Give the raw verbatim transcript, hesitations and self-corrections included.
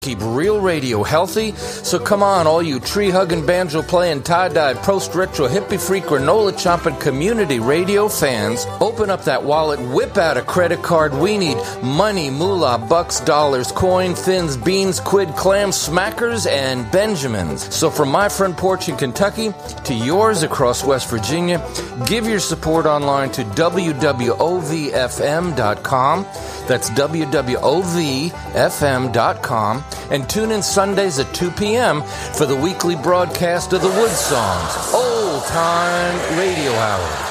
Keep real radio healthy, so come on, all you tree-hugging, banjo-playing, tie-dye, post-retro, hippie-freak, granola-chomping community radio fans. Open up that wallet, whip out a credit card. We need money, moolah, bucks, dollars, coin, thins, beans, quid, clams, smackers, and Benjamins. So from my front porch in Kentucky to yours across West Virginia, give your support online to w w o v f m dot com. That's w w o v f m dot com. And tune in Sundays at two p.m. for the weekly broadcast of the Wood Songs, Old Time Radio Hour.